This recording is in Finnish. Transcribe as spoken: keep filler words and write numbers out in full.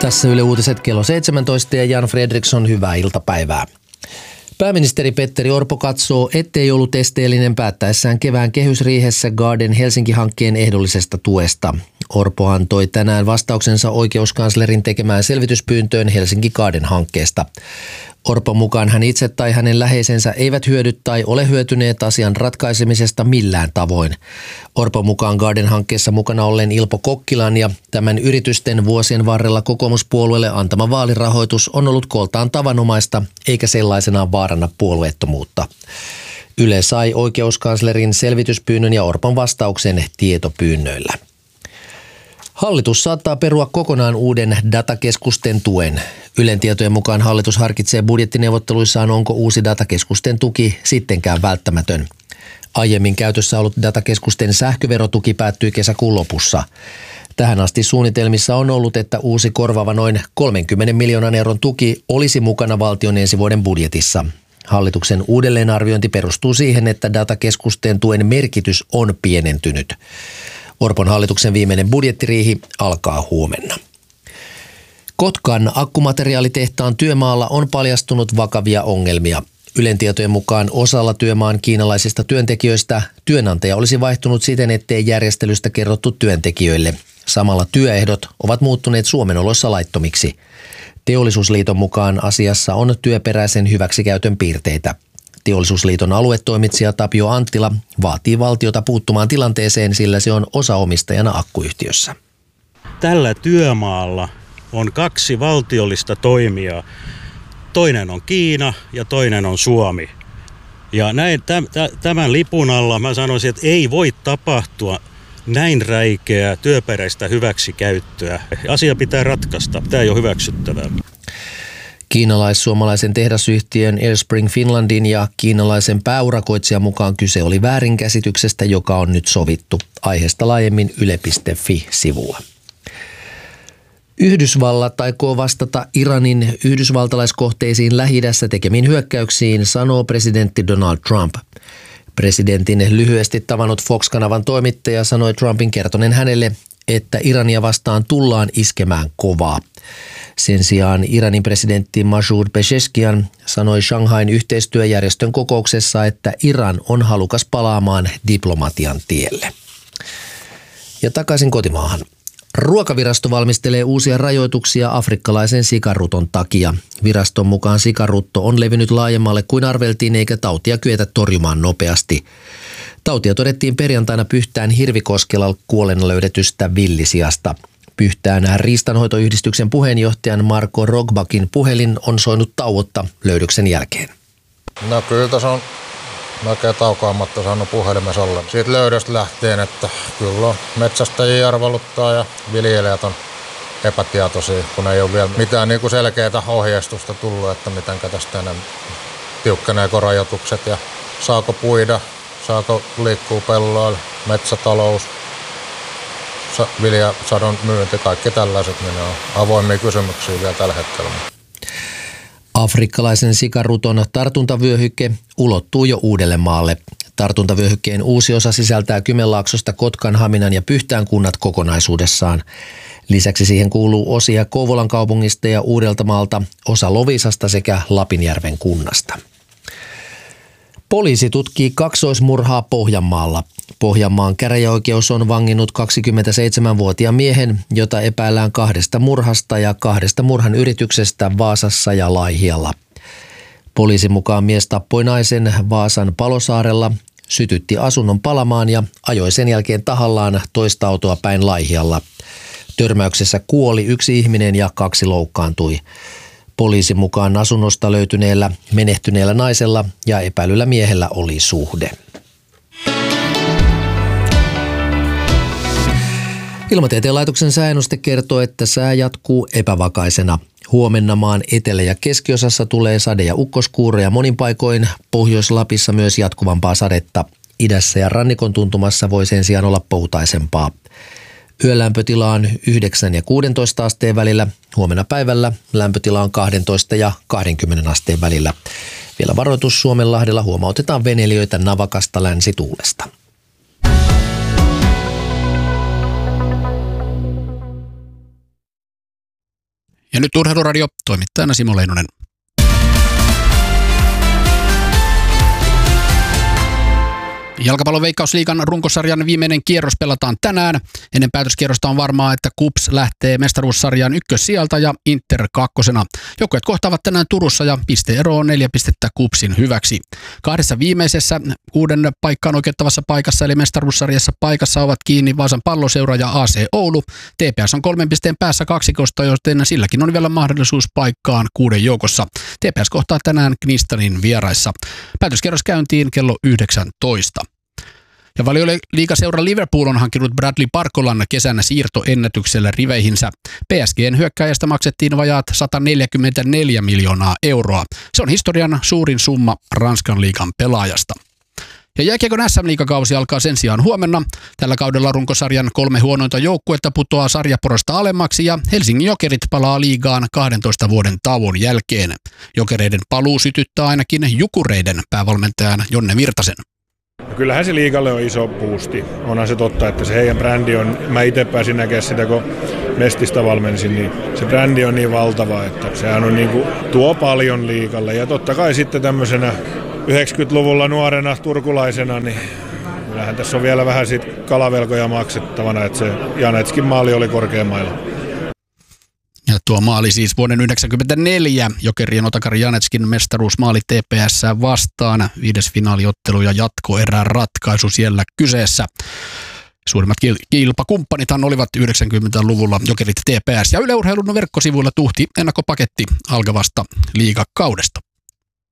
Tässä Yle Uutiset kello seitsemäntoista ja Jan Fredriksson, hyvää iltapäivää. Pääministeri Petteri Orpo katsoo, ettei ollut esteellinen päättäessään kevään kehysriihessä Garden Helsinki-hankkeen ehdollisesta tuesta. Orpohan toi tänään vastauksensa oikeuskanslerin tekemään selvityspyyntöön Helsinki Garden-hankkeesta. Orpon mukaan hän itse tai hänen läheisensä eivät hyödy tai ole hyötyneet asian ratkaisemisesta millään tavoin. Orpon mukaan Garden-hankkeessa mukana ollen Ilpo Kokkilan ja tämän yritysten vuosien varrella kokoomuspuolueelle antama vaalirahoitus on ollut kooltaan tavanomaista eikä sellaisenaan vaaranna puolueettomuutta. Yle sai oikeuskanslerin selvityspyynnön ja Orpon vastauksen tietopyynnöillä. Hallitus saattaa perua kokonaan uuden datakeskusten tuen. Ylen tietojen mukaan hallitus harkitsee budjettineuvotteluissaan, onko uusi datakeskusten tuki sittenkään välttämätön. Aiemmin käytössä ollut datakeskusten sähköverotuki päättyi kesäkuun lopussa. Tähän asti suunnitelmissa on ollut, että uusi korvaava noin kolmenkymmenen miljoonan euron tuki olisi mukana valtion ensi vuoden budjetissa. Hallituksen uudelleenarviointi perustuu siihen, että datakeskusten tuen merkitys on pienentynyt. Orpon hallituksen viimeinen budjettiriihi alkaa huomenna. Kotkan akkumateriaalitehtaan työmaalla on paljastunut vakavia ongelmia. Ylen tietojen mukaan osalla työmaan kiinalaisista työntekijöistä työnantaja olisi vaihtunut siten, ettei järjestelystä kerrottu työntekijöille. Samalla työehdot ovat muuttuneet Suomen oloissa laittomiksi. Teollisuusliiton mukaan asiassa on työperäisen hyväksikäytön piirteitä. Teollisuusliiton aluetoimitsija Tapio Anttila vaatii valtiota puuttumaan tilanteeseen, sillä se on osaomistajana akkuyhtiössä. Tällä työmaalla on kaksi valtiollista toimijaa. Toinen on Kiina ja toinen on Suomi. Ja näin, tämän lipun alla mä sanoisin, että ei voi tapahtua näin räikeää työperäistä hyväksikäyttöä. Asia pitää ratkaista. Tämä ei ole hyväksyttävää. Kiinalais-suomalaisen tehdasyhtiön Airspring Finlandin ja kiinalaisen pääurakoitsijan mukaan kyse oli väärinkäsityksestä, joka on nyt sovittu. Aiheesta laajemmin yle piste fi-sivulla. Yhdysvallat aikoo vastata Iranin yhdysvaltalaiskohteisiin Lähi-idässä tekemiin hyökkäyksiin, sanoo presidentti Donald Trump. Presidentin lyhyesti tavannut Fox-kanavan toimittaja sanoi Trumpin kertoneen hänelle, että Irania vastaan tullaan iskemään kovaa. Sen sijaan Iranin presidentti Masoud Pezeshkian sanoi Shanghain yhteistyöjärjestön kokouksessa, että Iran on halukas palaamaan diplomatian tielle. Ja takaisin kotimaahan. Ruokavirasto valmistelee uusia rajoituksia afrikkalaisen sikaruton takia. Viraston mukaan sikarutto on levinnyt laajemmalle kuin arveltiin, eikä tautia kyetä torjumaan nopeasti. Tautia todettiin perjantaina Pyhtään Hirvikoskella kuolleena löydetystä villisiasta. Pyhtään riistanhoitoyhdistyksen puheenjohtajan Marko Rogbakin puhelin on soinut tauotta löydöksen jälkeen. No kyllä tässä on melkein taukoamatta saanut puhelimessa olla. Siitä löydöstä lähtien, että kyllä on metsästäjiä arveluttaa ja viljelijät on epätietoisia, kun ei ole vielä mitään niin kuin selkeää ohjeistusta tullut, että miten tästä enää tiukkeneeko rajoitukset ja saako puida, saako liikkuu pelloilla, metsätalous, viljasadon myynti, kaikki tällaiset, niin ne on avoimia kysymyksiä vielä tällä hetkellä. Afrikkalaisen sikaruton tartuntavyöhyke ulottuu jo Uudellemaalle. Tartuntavyöhykkeen uusi osa sisältää Kymenlaaksosta, Kotkan, Haminan ja Pyhtään kunnat kokonaisuudessaan. Lisäksi siihen kuuluu osia Kouvolan kaupungista ja Uudeltamaalta, osa Loviisasta sekä Lapinjärven kunnasta. Poliisi tutkii kaksoismurhaa Pohjanmaalla. Pohjanmaan käräjäoikeus on vanginnut kaksikymmentäseitsemänvuotiaan miehen, jota epäillään kahdesta murhasta ja kahdesta murhan yrityksestä Vaasassa ja Laihialla. Poliisin mukaan mies tappoi naisen Vaasan Palosaarella, sytytti asunnon palamaan ja ajoi sen jälkeen tahallaan toista autoa päin Laihialla. Törmäyksessä kuoli yksi ihminen ja kaksi loukkaantui. Poliisin mukaan asunnosta löytyneellä menehtyneellä naisella ja epäilyllä miehellä oli suhde. Ilmatieteen laitoksen sääennuste kertoo, että sää jatkuu epävakaisena. Huomenna maan etelä- ja keskiosassa tulee sade- ja ukkoskuuroja monin paikoin, Pohjois-Lapissa myös jatkuvampaa sadetta. Idässä ja rannikon tuntumassa voi sen sijaan olla poutaisempaa. Yölämpötila on yhdeksän ja kuusitoista asteen välillä. Huomenna päivällä lämpötila on kaksitoista ja kaksikymmentä asteen välillä. Vielä varoitus Suomenlahdella, huomautetaan veneilijöitä navakasta länsituulesta. Ja nyt Urheiluradio, toimittajana Simo Leinonen. Jalkapallon Veikkausliigan runkosarjan viimeinen kierros pelataan tänään. Ennen päätöskierrosta on varmaa, että KuPS lähtee mestaruussarjan ykkössijalta ja Inter kakkosena. Joukkueet kohtaavat tänään Turussa ja pisteero on neljä pistettä KuPSin hyväksi. Kahdessa viimeisessä kuuden paikkaan oikeuttavassa paikassa eli mestaruussarjassa paikassa ovat kiinni Vaasan Palloseura ja A C Oulu. T P S on kolmen pisteen päässä kaksikosta, joten silläkin on vielä mahdollisuus paikkaan kuuden joukossa. T P S kohtaa tänään Knistanin vieraissa. Päätöskierros käyntiin kello yhdeksäntoista. Ja Valioliigaseura Liverpool on hankkinut Bradley Barcolan kesänä siirtoennätyksellä riveihinsä. P S G:n hyökkääjästä maksettiin vajaat sata neljäkymmentäneljä miljoonaa euroa. Se on historian suurin summa Ranskan liigan pelaajasta. Ja jääkiekon S M-liigakausi alkaa sen sijaan huomenna. Tällä kaudella runkosarjan kolme huonointa joukkuetta putoaa sarjaporosta alemmaksi ja Helsingin Jokerit palaa liigaan kahdentoista vuoden tauon jälkeen. Jokereiden paluu sytyttää ainakin Jukureiden päävalmentajan Jonne Virtasen. Kyllähän se liigalle on iso boosti. Onhan se totta, että se heidän brändi on, mä itse pääsin näkemään sitä, kun Mestistä valmensin, niin se brändi on niin valtava, että sehän on niin kuin, tuo paljon liigalle. Ja totta kai sitten tämmöisenä yhdeksänkymmentäluvulla nuorena turkulaisena, niin kyllähän tässä on vielä vähän sit kalavelkoja maksettavana, että se Janetskin maali oli korkeammailla. Ja tuo maali siis vuoden yhdeksänkymmentäneljä Jokerien Otakari Janetskin mestaruusmaali T P S vastaan. Viides finaaliottelu ja jatkoerän ratkaisu siellä kyseessä. Suurimmat kilpakumppanithan olivat yhdeksänkymmentäluvulla Jokerit T P S ja Yle Urheilun verkkosivuilla tuhti ennakkopaketti alkavasta liigakaudesta.